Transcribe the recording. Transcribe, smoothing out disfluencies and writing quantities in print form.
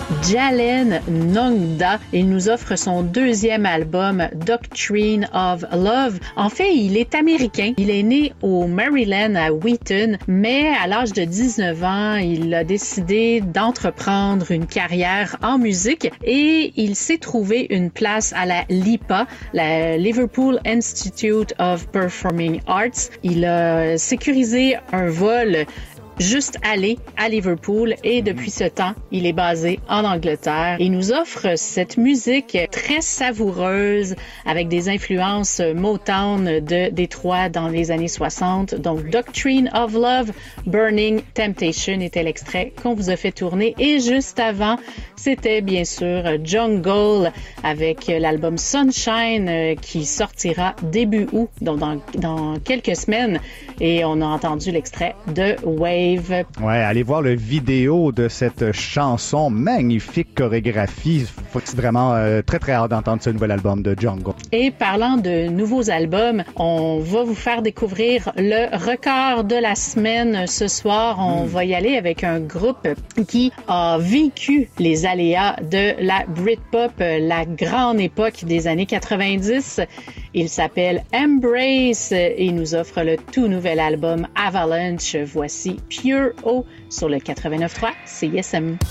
Jalen Nongda. Il nous offre son deuxième album, Doctrine of Love. En fait, il est américain. Il est né au Maryland, à Wheaton, mais à l'âge de 19 ans, il a décidé d'entreprendre une carrière en musique et il s'est trouvé une place à la LIPA, la Liverpool Institute of Performing Arts. Il a sécurisé un vol juste aller à Liverpool et depuis ce temps, il est basé en Angleterre. Il nous offre cette musique très savoureuse avec des influences Motown de Détroit dans les années 60. Donc, Doctrine of Love, Burning Temptation était l'extrait qu'on vous a fait tourner. Et juste avant, c'était bien sûr Jungle avec l'album Sunshine qui sortira début août, donc dans quelques semaines. Et on a entendu l'extrait de Wave. Ouais, allez voir le vidéo de cette chanson, magnifique chorégraphie. C'est vraiment très très hâte d'entendre ce nouvel album de Jungle. Et parlant de nouveaux albums, on va vous faire découvrir le record de la semaine ce soir. On va y aller avec un groupe qui a vécu les aléas de la Britpop, la grande époque des années 90. Il s'appelle Embrace et il nous offre le tout nouvel album Avalanche. Voici Pure O sur le 89.3 CISM.